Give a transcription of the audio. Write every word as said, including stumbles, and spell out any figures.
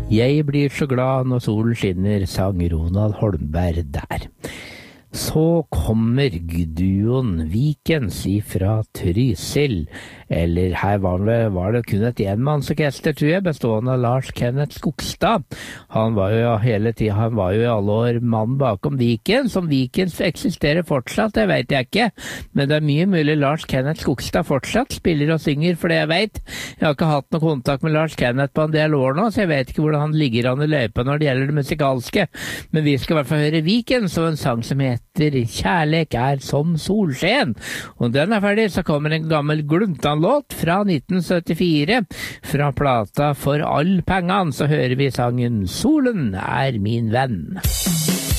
Jeg blir så glad når solen skinner, sang Ronald Holmberg der. Så kommer duoen Vikens ifra Trysil, eller her var det, var det kun et enmannsorkester, tror jeg, bestående av Lars Kenneth Skogstad. Han var jo hele tiden, han var jo i alle år mann bakom Vikens. Om Vikens eksisterer fortsatt, det vet jeg ikke, men det er mye mulig Lars Kenneth Skogstad fortsatt spiller og synger, for det jeg vet. Jeg har ikke hatt noe kontakt med Lars Kenneth på en del år nå, så jeg vet ikke hvordan han ligger an i løypa når det gjelder det musikalske, men vi skal i hvert fall høre Vikens og en sang som heter Kjærlek er som solsken. Og den er ferdig, så kommer en gammel Gluntan-låt fra nitten syttifire. Fra plata For all pengene så hører vi sangen Solen er min venn.